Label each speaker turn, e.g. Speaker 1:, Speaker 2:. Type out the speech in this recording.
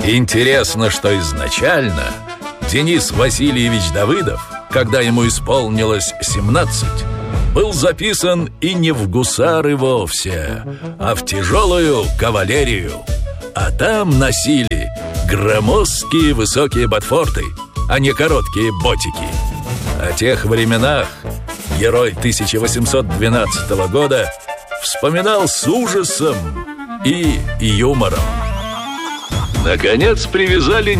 Speaker 1: Интересно, что изначально Денис Васильевич Давыдов, когда ему исполнилось 17, был записан и не в гусары вовсе, а в тяжелую кавалерию. А там носили громоздкие высокие ботфорты, а не короткие ботики. О тех временах герой 1812 года вспоминал с ужасом и юмором. Наконец привязали